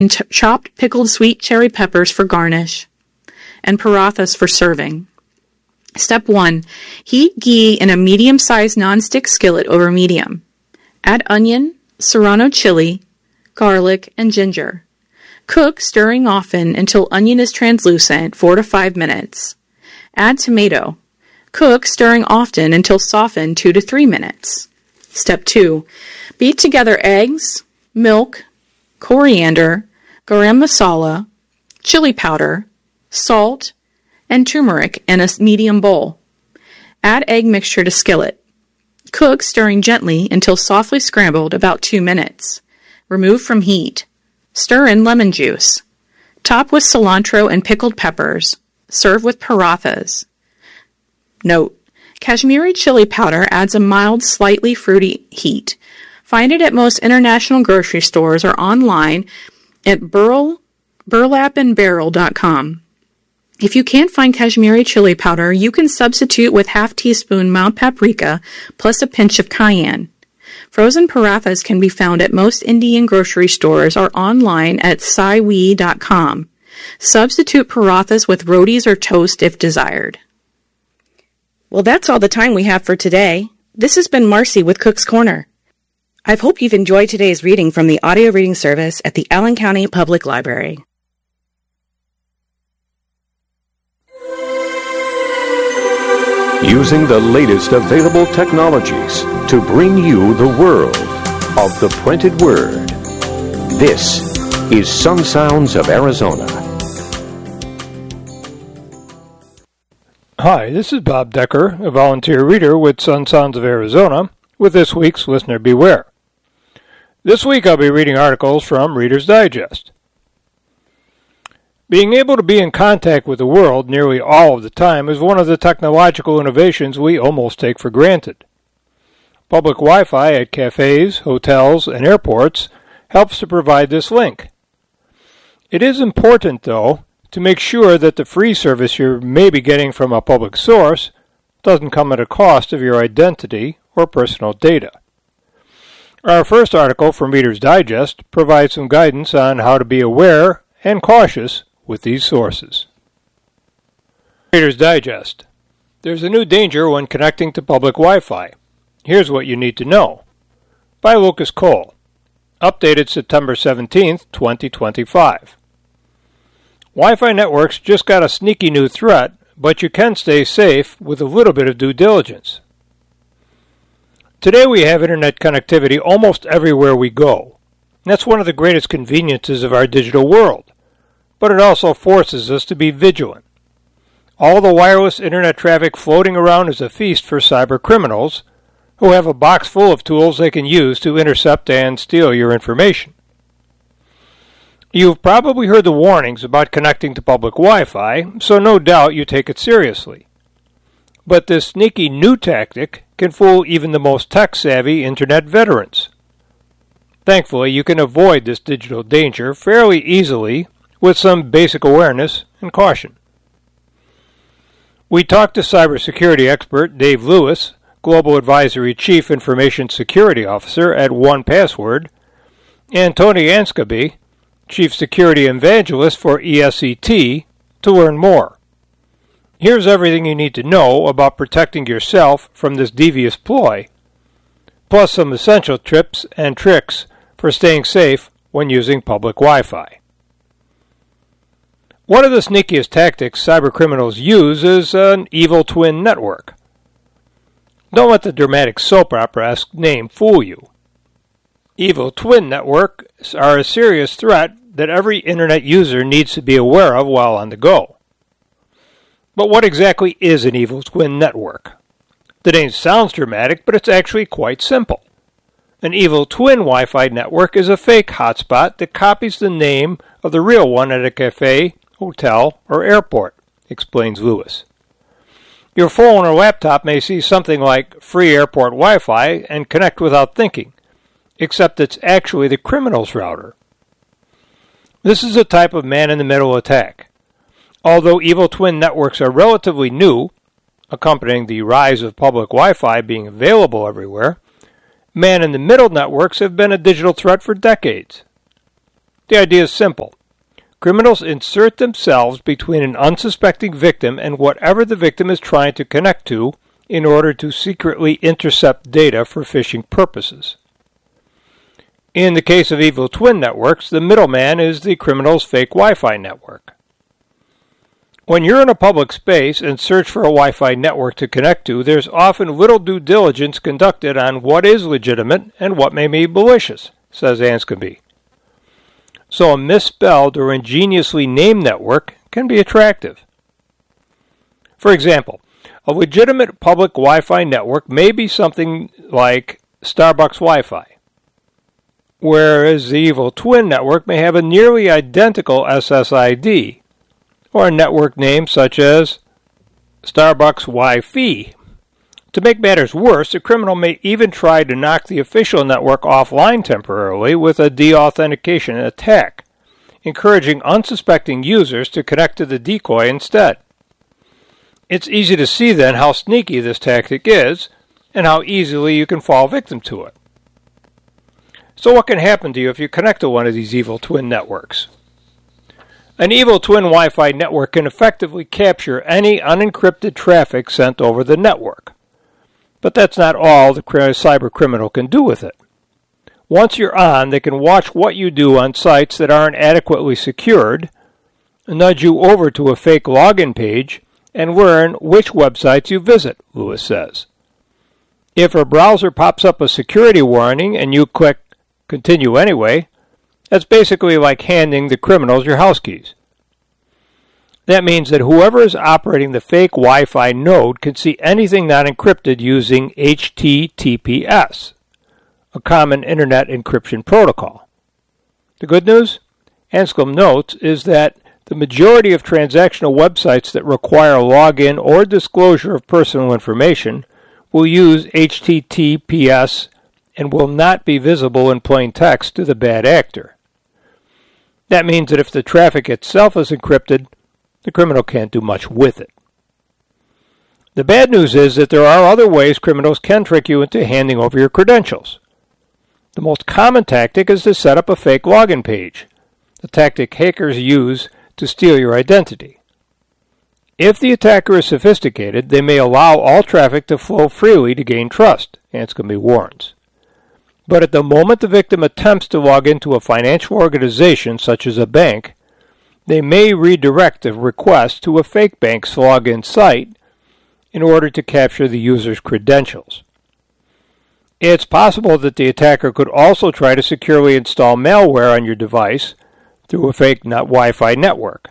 and chopped pickled sweet cherry peppers for garnish, and parathas for serving. Step 1. Heat ghee in a medium-sized nonstick skillet over medium. Add onion, serrano chili, garlic, and ginger. Cook, stirring often until onion is translucent, 4 to 5 minutes. Add tomato. Cook, stirring often until softened, 2 to 3 minutes. Step 2. Beat together eggs, milk, coriander, garam masala, chili powder, salt, and turmeric in a medium bowl. Add egg mixture to skillet. Cook, stirring gently until softly scrambled, about 2 minutes. Remove from heat. Stir in lemon juice. Top with cilantro and pickled peppers. Serve with parathas. Note: Kashmiri chili powder adds a mild, slightly fruity heat. Find it at most international grocery stores or online at burlapandbarrel.com. If you can't find Kashmiri chili powder, you can substitute with half teaspoon Mount paprika plus a pinch of cayenne. Frozen parathas can be found at most Indian grocery stores or online at saiwi.com. Substitute parathas with rotis or toast if desired. Well, that's all the time we have for today. This has been Marcy with Cook's Corner. I hope you've enjoyed today's reading from the audio reading service at the Allen County Public Library. Using the latest available technologies to bring you the world of the printed word. This is Sun Sounds of Arizona. Hi, this is Bob Decker, a volunteer reader with Sun Sounds of Arizona, with this week's Listener Beware. This week I'll be reading articles from Reader's Digest. Being able to be in contact with the world nearly all of the time is one of the technological innovations we almost take for granted. Public Wi-Fi at cafes, hotels, and airports helps to provide this link. It is important, though, to make sure that the free service you may be getting from a public source doesn't come at a cost of your identity or personal data. Our first article from Reader's Digest provides some guidance on how to be aware and cautious with these sources. Reader's Digest. There's a new danger when connecting to public Wi-Fi. Here's what you need to know. By Lucas Cole. Updated September 17, 2025. Wi-Fi networks just got a sneaky new threat, but you can stay safe with a little bit of due diligence. Today we have internet connectivity almost everywhere we go. That's one of the greatest conveniences of our digital world, but it also forces us to be vigilant. All the wireless internet traffic floating around is a feast for cyber criminals, who have a box full of tools they can use to intercept and steal your information. You've probably heard the warnings about connecting to public Wi-Fi, so no doubt you take it seriously. But this sneaky new tactic can fool even the most tech-savvy internet veterans. Thankfully, you can avoid this digital danger fairly easily with some basic awareness and caution. We talked to cybersecurity expert Dave Lewis, Global Advisory Chief Information Security Officer at 1Password, and Tony Anscombe, Chief Security Evangelist for ESET, to learn more. Here's everything you need to know about protecting yourself from this devious ploy, plus some essential tips and tricks for staying safe when using public Wi-Fi. One of the sneakiest tactics cybercriminals use is an evil twin network. Don't let the dramatic soap opera-esque name fool you. Evil twin networks are a serious threat that every internet user needs to be aware of while on the go. But what exactly is an evil twin network? The name sounds dramatic, but it's actually quite simple. An evil twin Wi-Fi network is a fake hotspot that copies the name of the real one at a cafe, hotel, or airport, explains Lewis. Your phone or laptop may see something like free airport Wi-Fi and connect without thinking, except it's actually the criminal's router. This is a type of man-in-the-middle attack. Although evil twin networks are relatively new, accompanying the rise of public Wi-Fi being available everywhere, man-in-the-middle networks have been a digital threat for decades. The idea is simple. Criminals insert themselves between an unsuspecting victim and whatever the victim is trying to connect to in order to secretly intercept data for phishing purposes. In the case of evil twin networks, the middleman is the criminal's fake Wi-Fi network. When you're in a public space and search for a Wi-Fi network to connect to, there's often little due diligence conducted on what is legitimate and what may be malicious, says Anscombe. So a misspelled or ingeniously named network can be attractive. For example, a legitimate public Wi-Fi network may be something like Starbucks Wi-Fi, whereas the evil twin network may have a nearly identical SSID, or a network name such as Starbucks Wi-Fi. To make matters worse, a criminal may even try to knock the official network offline temporarily with a deauthentication attack, encouraging unsuspecting users to connect to the decoy instead. It's easy to see then how sneaky this tactic is and how easily you can fall victim to it. So what can happen to you if you connect to one of these evil twin networks? An evil twin Wi-Fi network can effectively capture any unencrypted traffic sent over the network. But that's not all the cyber criminal can do with it. Once you're on, they can watch what you do on sites that aren't adequately secured, nudge you over to a fake login page, and learn which websites you visit, Lewis says. If a browser pops up a security warning and you click Continue Anyway, that's basically like handing the criminals your house keys. That means that whoever is operating the fake Wi-Fi node can see anything not encrypted using HTTPS, a common internet encryption protocol. The good news, Anscombe notes, is that the majority of transactional websites that require login or disclosure of personal information will use HTTPS and will not be visible in plain text to the bad actor. That means that if the traffic itself is encrypted, the criminal can't do much with it. The bad news is that there are other ways criminals can trick you into handing over your credentials. The most common tactic is to set up a fake login page, the tactic hackers use to steal your identity. If the attacker is sophisticated, they may allow all traffic to flow freely to gain trust, Anscombe warns. But at the moment the victim attempts to log into a financial organization such as a bank, they may redirect the request to a fake bank's login site in order to capture the user's credentials. It's possible that the attacker could also try to securely install malware on your device through a fake Wi-Fi network.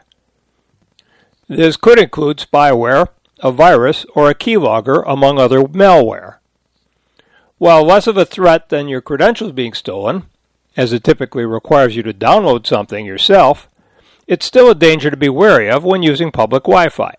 This could include spyware, a virus, or a keylogger, among other malware. While less of a threat than your credentials being stolen, as it typically requires you to download something yourself, it's still a danger to be wary of when using public Wi-Fi.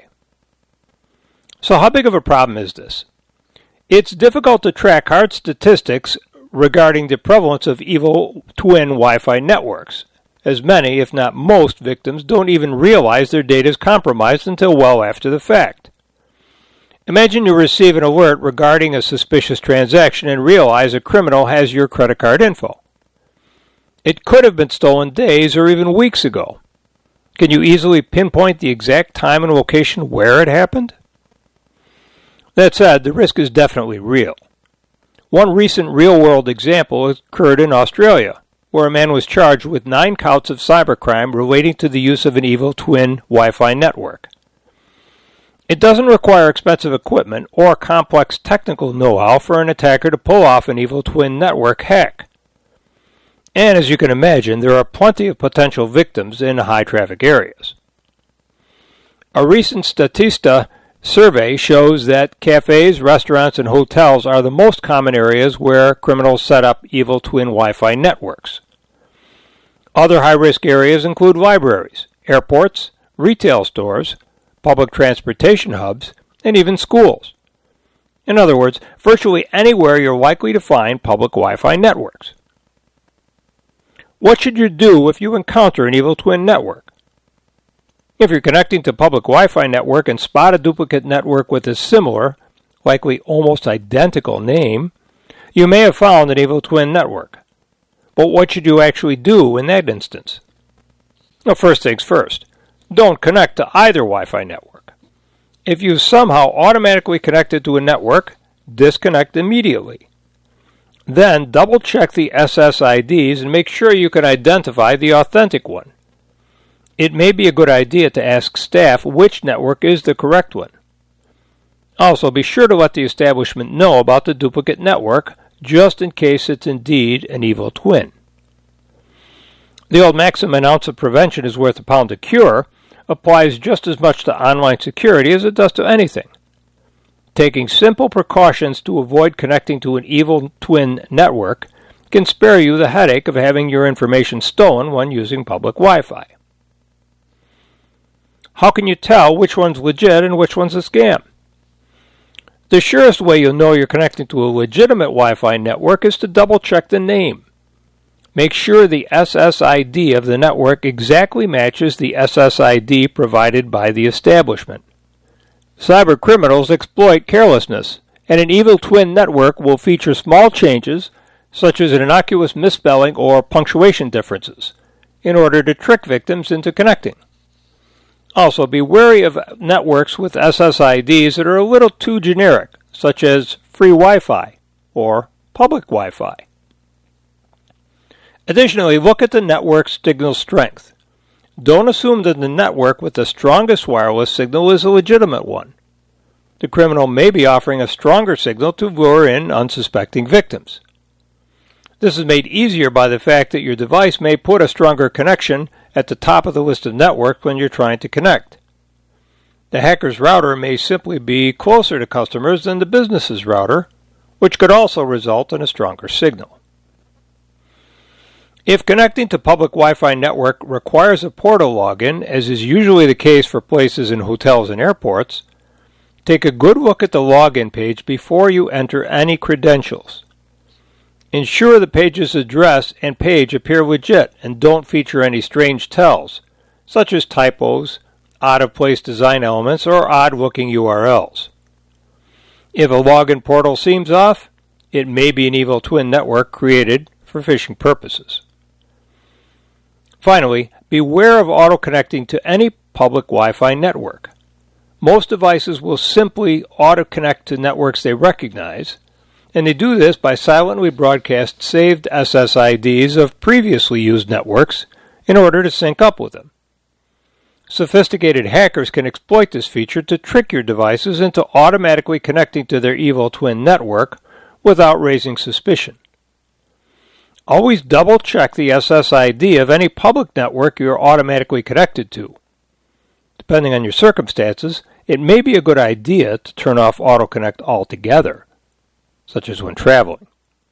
So how big of a problem is this? It's difficult to track hard statistics regarding the prevalence of evil twin Wi-Fi networks, as many, if not most, victims don't even realize their data is compromised until well after the fact. Imagine you receive an alert regarding a suspicious transaction and realize a criminal has your credit card info. It could have been stolen days or even weeks ago. Can you easily pinpoint the exact time and location where it happened? That said, the risk is definitely real. One recent real-world example occurred in Australia, where a man was charged with 9 counts of cybercrime relating to the use of an evil twin Wi-Fi network. It doesn't require expensive equipment or complex technical know-how for an attacker to pull off an evil twin network hack. And as you can imagine, there are plenty of potential victims in high-traffic areas. A recent Statista survey shows that cafes, restaurants, and hotels are the most common areas where criminals set up evil twin Wi-Fi networks. Other high-risk areas include libraries, airports, retail stores, public transportation hubs, and even schools. In other words, virtually anywhere you're likely to find public Wi-Fi networks. What should you do if you encounter an evil twin network? If you're connecting to public Wi-Fi network and spot a duplicate network with a similar, likely almost identical name, you may have found an evil twin network. But what should you actually do in that instance? Now, first things first, don't connect to either Wi-Fi network. If you somehow automatically connected to a network, disconnect immediately. Then double-check the SSIDs and make sure you can identify the authentic one. It may be a good idea to ask staff which network is the correct one. Also, be sure to let the establishment know about the duplicate network, just in case it's indeed an evil twin. The old maxim, an ounce of prevention is worth a pound of cure, applies just as much to online security as it does to anything. Taking simple precautions to avoid connecting to an evil twin network can spare you the headache of having your information stolen when using public Wi-Fi. How can you tell which one's legit and which one's a scam? The surest way you'll know you're connecting to a legitimate Wi-Fi network is to double-check the name. Make sure the SSID of the network exactly matches the SSID provided by the establishment. Cyber criminals exploit carelessness, and an evil twin network will feature small changes, such as an innocuous misspelling or punctuation differences, in order to trick victims into connecting. Also, be wary of networks with SSIDs that are a little too generic, such as free Wi-Fi or public Wi-Fi. Additionally, look at the network's signal strength. Don't assume that the network with the strongest wireless signal is a legitimate one. The criminal may be offering a stronger signal to lure in unsuspecting victims. This is made easier by the fact that your device may put a stronger connection at the top of the list of networks when you're trying to connect. The hacker's router may simply be closer to customers than the business's router, which could also result in a stronger signal. If connecting to public Wi-Fi network requires a portal login, as is usually the case for places in hotels and airports, take a good look at the login page before you enter any credentials. Ensure the page's address and page appear legit and don't feature any strange tells, such as typos, out-of-place design elements, or odd-looking URLs. If a login portal seems off, it may be an evil twin network created for phishing purposes. Finally, beware of auto-connecting to any public Wi-Fi network. Most devices will simply auto-connect to networks they recognize, and they do this by silently broadcast saved SSIDs of previously used networks in order to sync up with them. Sophisticated hackers can exploit this feature to trick your devices into automatically connecting to their evil twin network without raising suspicion. Always double-check the SSID of any public network you are automatically connected to. Depending on your circumstances, it may be a good idea to turn off AutoConnect altogether, such as when traveling.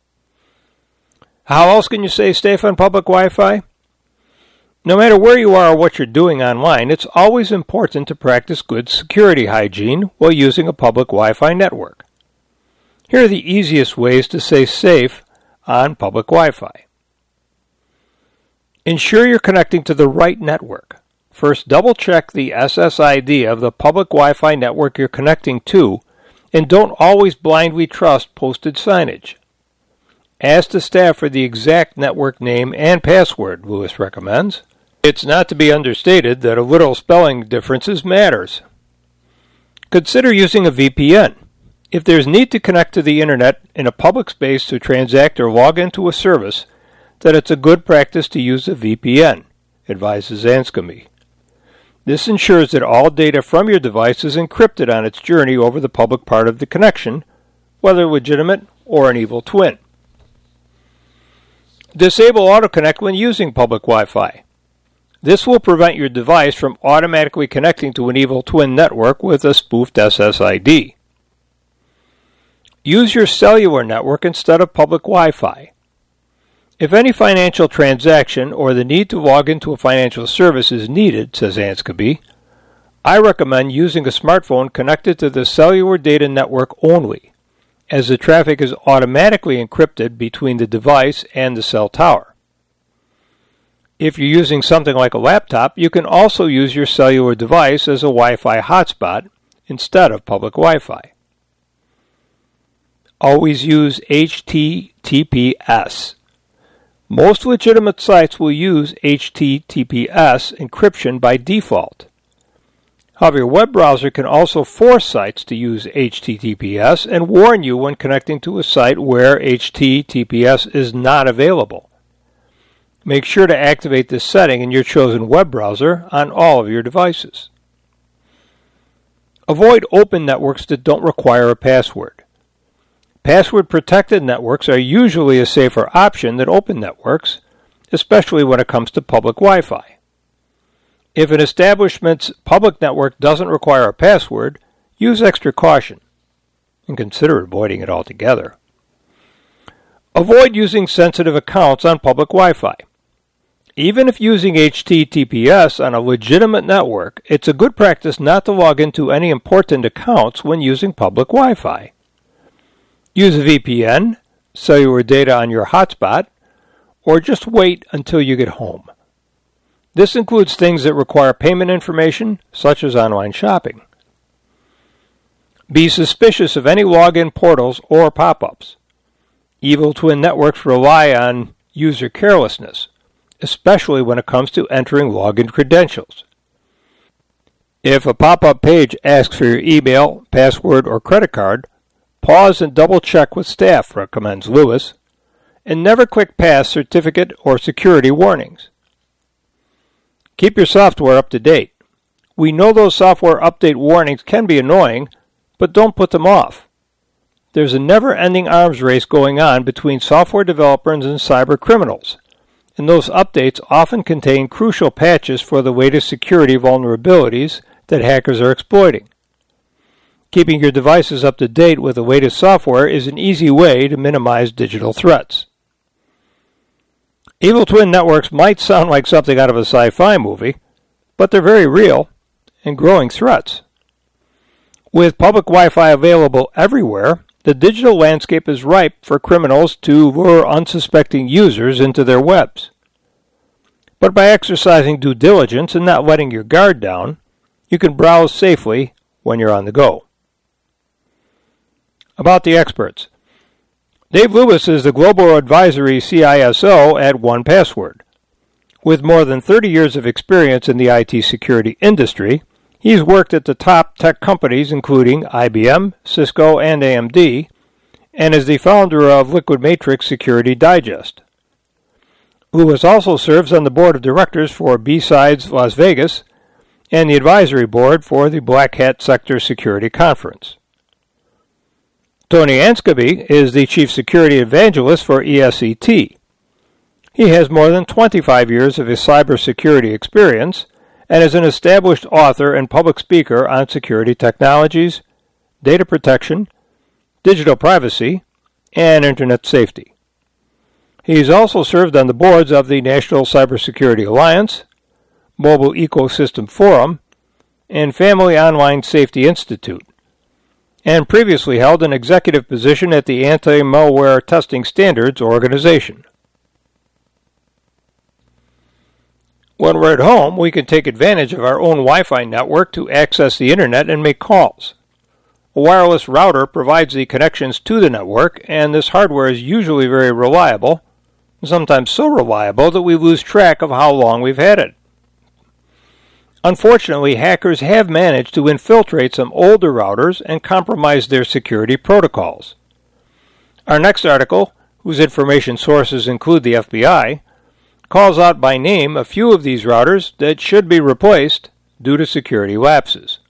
How else can you stay safe on public Wi-Fi? No matter where you are or what you're doing online, it's always important to practice good security hygiene while using a public Wi-Fi network. Here are the easiest ways to stay safe on public Wi-Fi. Ensure you're connecting to the right network. First, double-check the SSID of the public Wi-Fi network you're connecting to, and don't always blindly trust posted signage. Ask the staff for the exact network name and password, Lewis recommends. It's not to be understated that a little spelling differences matters. Consider using a VPN. If there's need to connect to the internet in a public space to transact or log into a service, then it's a good practice to use a VPN, advises Anscombe. This ensures that all data from your device is encrypted on its journey over the public part of the connection, whether legitimate or an evil twin. Disable AutoConnect when using public Wi-Fi. This will prevent your device from automatically connecting to an evil twin network with a spoofed SSID. Use your cellular network instead of public Wi-Fi. If any financial transaction or the need to log into a financial service is needed, says Anscombe, I recommend using a smartphone connected to the cellular data network only, as the traffic is automatically encrypted between the device and the cell tower. If you're using something like a laptop, you can also use your cellular device as a Wi-Fi hotspot instead of public Wi-Fi. Always use HTTPS. Most legitimate sites will use HTTPS encryption by default. However, your web browser can also force sites to use HTTPS and warn you when connecting to a site where HTTPS is not available. Make sure to activate this setting in your chosen web browser on all of your devices. Avoid open networks that don't require a password. Password-protected networks are usually a safer option than open networks, especially when it comes to public Wi-Fi. If an establishment's public network doesn't require a password, use extra caution and consider avoiding it altogether. Avoid using sensitive accounts on public Wi-Fi. Even if using HTTPS on a legitimate network, it's a good practice not to log into any important accounts when using public Wi-Fi. Use a VPN, cellular data on your hotspot, or just wait until you get home. This includes things that require payment information, such as online shopping. Be suspicious of any login portals or pop-ups. Evil twin networks rely on user carelessness, especially when it comes to entering login credentials. If a pop-up page asks for your email, password, or credit card, pause and double-check with staff, recommends Lewis, and never click past certificate or security warnings. Keep your software up to date. We know those software update warnings can be annoying, but don't put them off. There's a never-ending arms race going on between software developers and cyber criminals, and those updates often contain crucial patches for the latest security vulnerabilities that hackers are exploiting. Keeping your devices up to date with the latest software is an easy way to minimize digital threats. Evil twin networks might sound like something out of a sci-fi movie, but they're very real and growing threats. With public Wi-Fi available everywhere, the digital landscape is ripe for criminals to lure unsuspecting users into their webs. But by exercising due diligence and not letting your guard down, you can browse safely when you're on the go. About the experts. Dave Lewis is the Global Advisory CISO at 1Password. With more than 30 years of experience in the IT security industry, he's worked at the top tech companies including IBM, Cisco, and AMD, and is the founder of Liquid Matrix Security Digest. Lewis also serves on the board of directors for B-Sides Las Vegas and the advisory board for the Black Hat Sector Security Conference. Tony Anscombe is the Chief Security Evangelist for ESET. He has more than 25 years of cybersecurity experience and is an established author and public speaker on security technologies, data protection, digital privacy, and Internet safety. He's also served on the boards of the National Cybersecurity Alliance, Mobile Ecosystem Forum, and Family Online Safety Institute, and previously held an executive position at the Anti-Malware Testing Standards Organization. When we're at home, we can take advantage of our own Wi-Fi network to access the Internet and make calls. A wireless router provides the connections to the network, and this hardware is usually very reliable, sometimes so reliable that we lose track of how long we've had it. Unfortunately, hackers have managed to infiltrate some older routers and compromise their security protocols. Our next article, whose information sources include the FBI, calls out by name a few of these routers that should be replaced due to security lapses.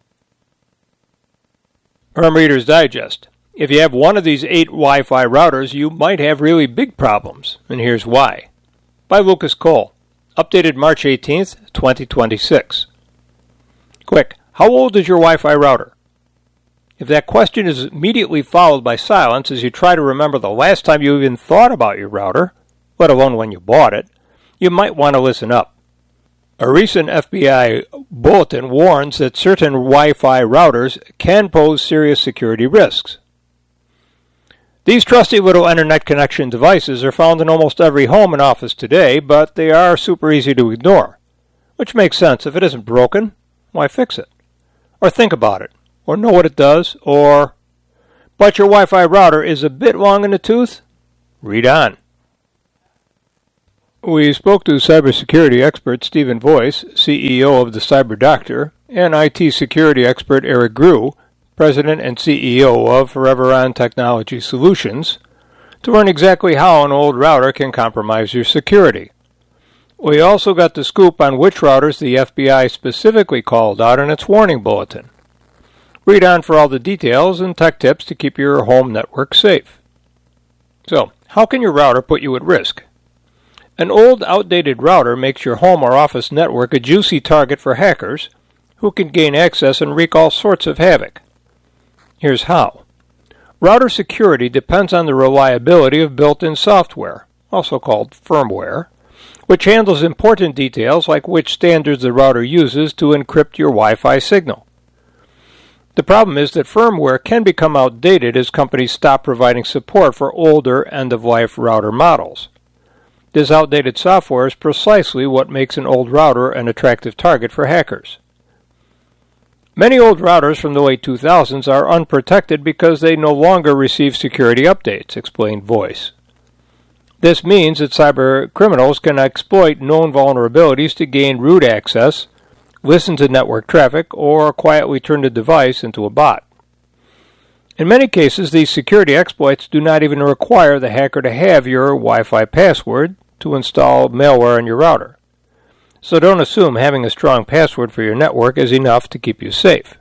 From Reader's Digest. If you have one of these 8 Wi-Fi routers, you might have really big problems, and here's why. By Lucas Cole. Updated March 18th, 2026. Quick, how old is your Wi-Fi router? If that question is immediately followed by silence as you try to remember the last time you even thought about your router, let alone when you bought it, you might want to listen up. A recent FBI bulletin warns that certain Wi-Fi routers can pose serious security risks. These trusty little internet connection devices are found in almost every home and office today, but they are super easy to ignore, which makes sense. If it isn't broken, why fix it? Or think about it, or know what it does, or... But your Wi-Fi router is a bit long in the tooth? Read on. We spoke to cybersecurity expert Stephen Voice, CEO of the Cyber Doctor, and IT security expert Eric Grew, President and CEO of Forever On Technology Solutions, to learn exactly how an old router can compromise your security. We also got the scoop on which routers the FBI specifically called out in its warning bulletin. Read on for all the details and tech tips to keep your home network safe. So, how can your router put you at risk? An old, outdated router makes your home or office network a juicy target for hackers who can gain access and wreak all sorts of havoc. Here's how. Router security depends on the reliability of built-in software, also called firmware, which handles important details like which standards the router uses to encrypt your Wi-Fi signal. The problem is that firmware can become outdated as companies stop providing support for older end-of-life router models. This outdated software is precisely what makes an old router an attractive target for hackers. Many old routers from the late 2000s are unprotected because they no longer receive security updates, explained Voice. This means that cyber criminals can exploit known vulnerabilities to gain root access, listen to network traffic, or quietly turn the device into a bot. In many cases, these security exploits do not even require the hacker to have your Wi-Fi password to install malware on your router. So don't assume having a strong password for your network is enough to keep you safe.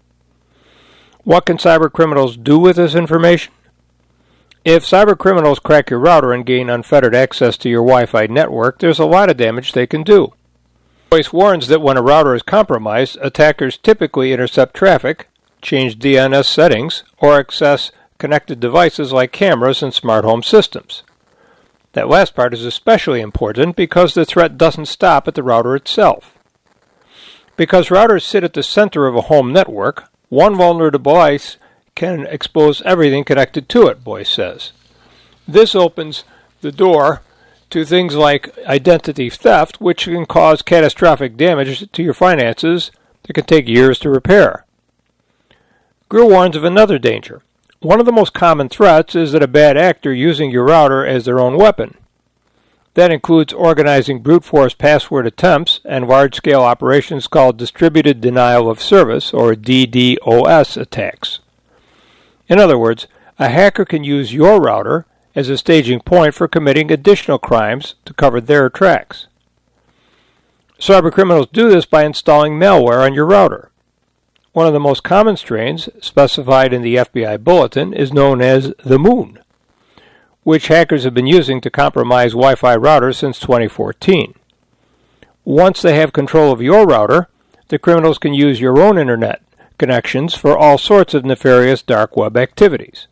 What can cyber criminals do with this information? If cyber criminals crack your router and gain unfettered access to your Wi-Fi network, there's a lot of damage they can do. Voice warns that when a router is compromised, attackers typically intercept traffic, change DNS settings, or access connected devices like cameras and smart home systems. That last part is especially important because the threat doesn't stop at the router itself. Because routers sit at the center of a home network, one vulnerable device can expose everything connected to it, Voice says. This opens the door to things like identity theft, which can cause catastrophic damage to your finances that can take years to repair. Grew warns of another danger. One of the most common threats is that a bad actor using your router as their own weapon. That includes organizing brute force password attempts and large-scale operations called distributed denial of service, or DDoS attacks. In other words, a hacker can use your router as a staging point for committing additional crimes to cover their tracks. Cybercriminals do this by installing malware on your router. One of the most common strains, specified in the FBI bulletin, is known as the Moon, which hackers have been using to compromise Wi-Fi routers since 2014. Once they have control of your router, the criminals can use your own internet connections for all sorts of nefarious dark web activities.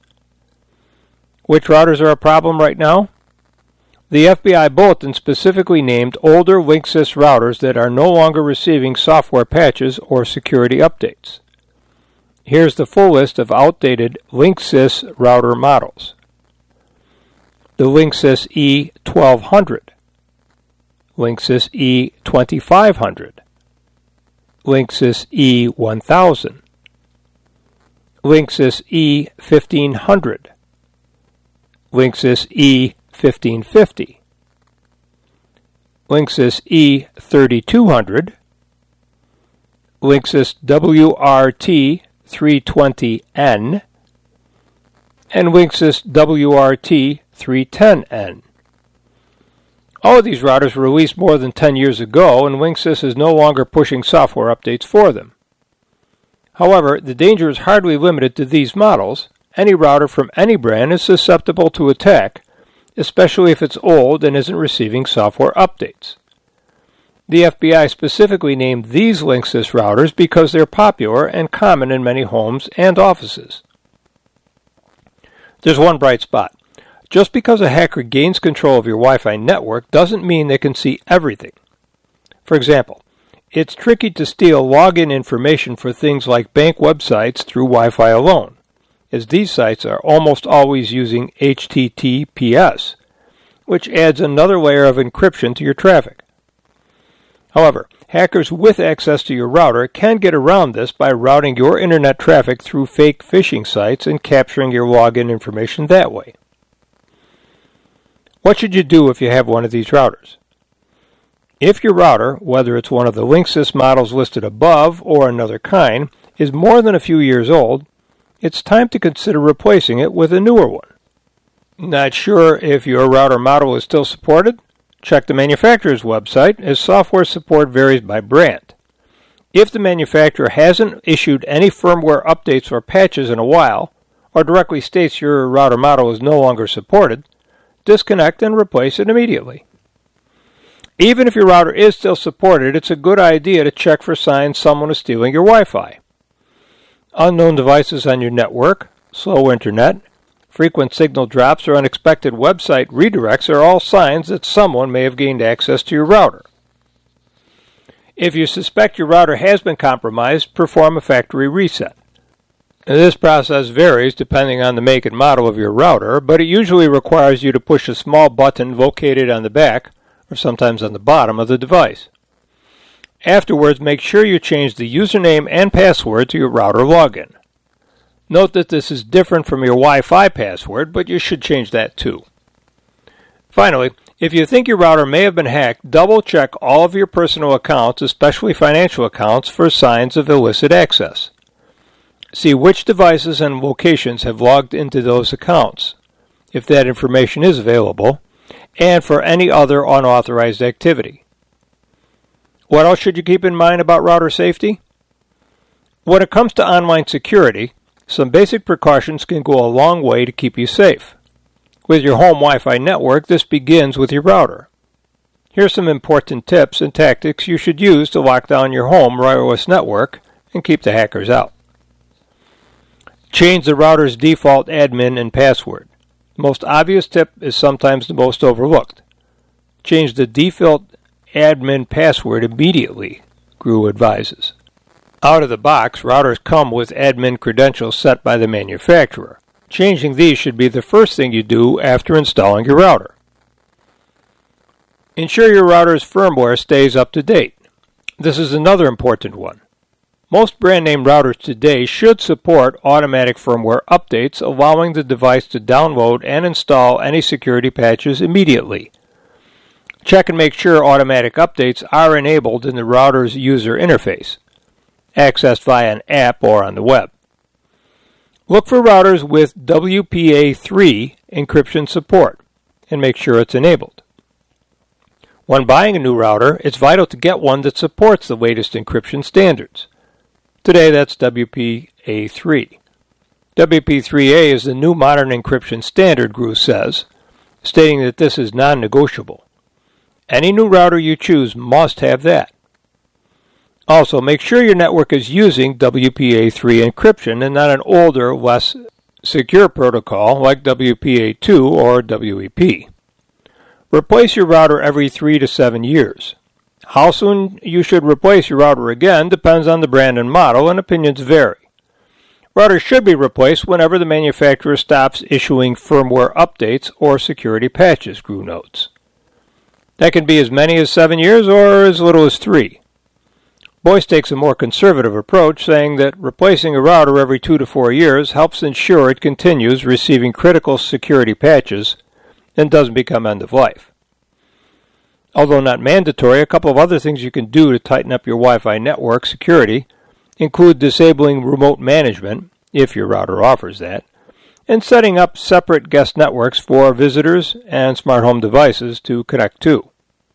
Which routers are a problem right now? The FBI bulletin specifically named older Linksys routers that are no longer receiving software patches or security updates. Here's the full list of outdated Linksys router models. The Linksys E1200, Linksys E2500, Linksys E1000, Linksys E1500, Linksys E1550, Linksys E3200, Linksys WRT320N, and Linksys WRT310N. All of these routers were released more than 10 years ago, and Linksys is no longer pushing software updates for them. However, the danger is hardly limited to these models. Any router from any brand is susceptible to attack, especially if it's old and isn't receiving software updates. The FBI specifically named these Linksys routers because they're popular and common in many homes and offices. There's one bright spot. Just because a hacker gains control of your Wi-Fi network doesn't mean they can see everything. For example, it's tricky to steal login information for things like bank websites through Wi-Fi alone, as these sites are almost always using HTTPS, which adds another layer of encryption to your traffic. However, hackers with access to your router can get around this by routing your internet traffic through fake phishing sites and capturing your login information that way. What should you do if you have one of these routers? If your router, whether it's one of the Linksys models listed above or another kind, is more than a few years old, it's time to consider replacing it with a newer one. Not sure if your router model is still supported? Check the manufacturer's website, as software support varies by brand. If the manufacturer hasn't issued any firmware updates or patches in a while, or directly states your router model is no longer supported, disconnect and replace it immediately. Even if your router is still supported, it's a good idea to check for signs someone is stealing your Wi-Fi. Unknown devices on your network, slow internet, frequent signal drops, or unexpected website redirects are all signs that someone may have gained access to your router. If you suspect your router has been compromised, perform a factory reset. This process varies depending on the make and model of your router, but it usually requires you to push a small button located on the back, or sometimes on the bottom of the device. Afterwards, make sure you change the username and password to your router login. Note that this is different from your Wi-Fi password, but you should change that too. Finally, if you think your router may have been hacked, double-check all of your personal accounts, especially financial accounts, for signs of illicit access. See which devices and locations have logged into those accounts, if that information is available, and for any other unauthorized activity. What else should you keep in mind about router safety? When it comes to online security, some basic precautions can go a long way to keep you safe. With your home Wi-Fi network, this begins with your router. Here are some important tips and tactics you should use to lock down your home wireless network and keep the hackers out. Change the router's default admin and password. The most obvious tip is sometimes the most overlooked. Change the default admin password immediately, GRU advises. Out of the box, routers come with admin credentials set by the manufacturer. Changing these should be the first thing you do after installing your router. Ensure your router's firmware stays up to date. This is another important one. Most brand name routers today should support automatic firmware updates, allowing the device to download and install any security patches immediately. Check and make sure automatic updates are enabled in the router's user interface, accessed via an app or on the web. Look for routers with WPA3 encryption support and make sure it's enabled. When buying a new router, it's vital to get one that supports the latest encryption standards. Today, that's WPA3. WP3A is the new modern encryption standard, GRU says, stating that this is non-negotiable. Any new router you choose must have that. Also, make sure your network is using WPA3 encryption and not an older, less secure protocol like WPA2 or WEP. Replace your router every 3 to 7 years. How soon you should replace your router again depends on the brand and model, and opinions vary. Routers should be replaced whenever the manufacturer stops issuing firmware updates or security patches, GRU notes. That can be as many as 7 years or as little as 3. Boyce takes a more conservative approach, saying that replacing a router every 2 to 4 years helps ensure it continues receiving critical security patches and doesn't become end of life. Although not mandatory, a couple of other things you can do to tighten up your Wi-Fi network security include disabling remote management, if your router offers that, and setting up separate guest networks for visitors and smart home devices to connect to.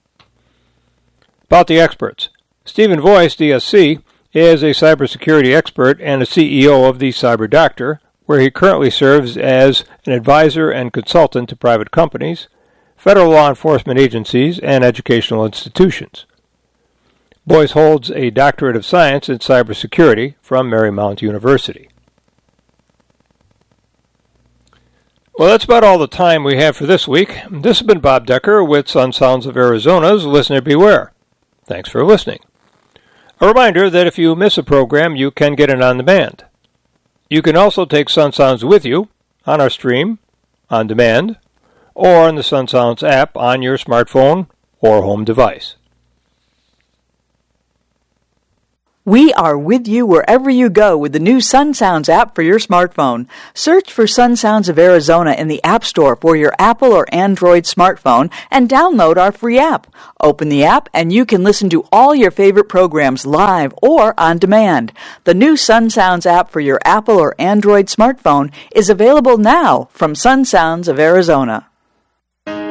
About the experts. Stephen Voice, DSC, is a cybersecurity expert and a CEO of the Cyber Doctor, where he currently serves as an advisor and consultant to private companies, federal law enforcement agencies, and educational institutions. Boyce holds a doctorate of science in cybersecurity from Marymount University. Well, that's about all the time we have for this week. This has been Bob Decker with Sun Sounds of Arizona's Listener Beware. Thanks for listening. A reminder that if you miss a program, you can get it on demand. You can also take Sun Sounds with you on our stream, on demand, or on the Sun Sounds app on your smartphone or home device. We are with you wherever you go with the new Sun Sounds app for your smartphone. Search for Sun Sounds of Arizona in the App Store for your Apple or Android smartphone and download our free app. Open the app and you can listen to all your favorite programs live or on demand. The new Sun Sounds app for your Apple or Android smartphone is available now from Sun Sounds of Arizona.